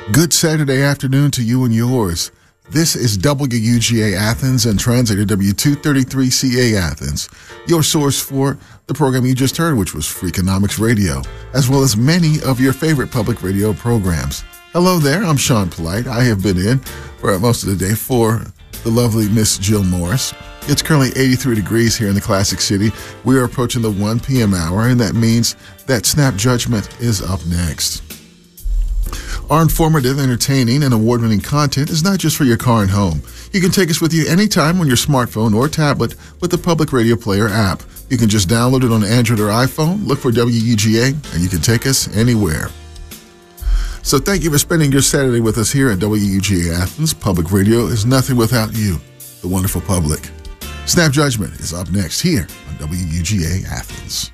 Good Saturday afternoon to you and yours. This is WUGA Athens and translator W233CA Athens, your source for the program you just heard, which was Freakonomics Radio, as well as many of your favorite public radio programs. Hello there, I'm Sean Polite. I have been in for most of the day for the lovely Miss Jill Morris. It's currently 83 degrees here in the Classic City. We are approaching the 1 p.m. hour, and that means that Snap Judgment is up next. Our informative, entertaining, and award-winning content is not just for your car and home. You can take us with you anytime on your smartphone or tablet with the Public Radio Player app. You can just download it on Android or iPhone, look for WUGA, and you can take us anywhere. So thank you for spending your Saturday with us here at WUGA Athens. Public Radio is nothing without you, the wonderful public. Snap Judgment is up next here on WUGA Athens.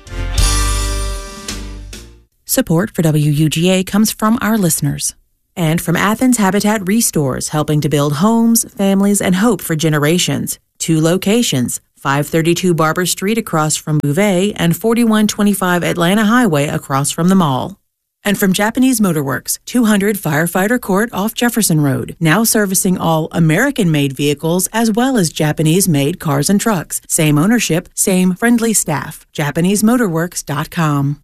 Support for WUGA comes from our listeners and from Athens Habitat Restores, helping to build homes, families, and hope for generations. 2 locations, 532 Barber Street across from Bouvet and 4125 Atlanta Highway across from the mall. And from Japanese Motorworks, 200 Firefighter Court off Jefferson Road, now servicing all American-made vehicles as well as Japanese-made cars and trucks. Same ownership, same friendly staff. JapaneseMotorworks.com.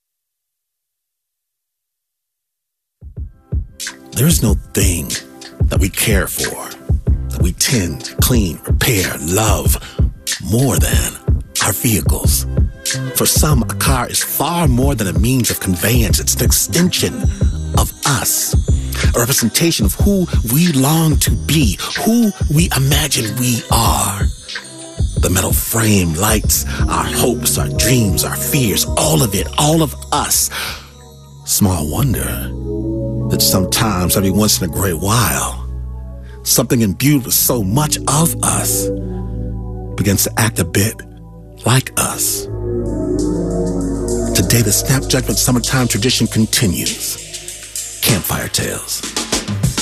There's no thing that we care for, that we tend, clean, repair, love more than our vehicles. For some, a car is far more than a means of conveyance. It's an extension of us, a representation of who we long to be, who we imagine we are. The metal frame lights our hopes, our dreams, our fears, all of it, all of us. Small wonder that sometimes, every once in a great while, something imbued with so much of us begins to act a bit like us. Today, the Snap Judgment summertime tradition continues. Campfire Tales.